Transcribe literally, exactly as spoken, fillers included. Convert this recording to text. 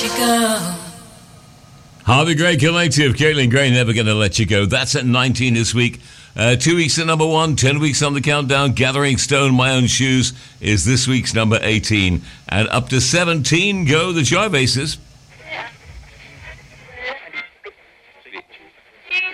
you go. Harvey Gray Collective, Caitlin Gray, Never Gonna Let You Go. That's at nineteen this week. Uh, two weeks at number one, ten weeks on the countdown. Gathering Stone, My Own Shoes is this week's number eighteen. And up to seventeen go the Joy Bases.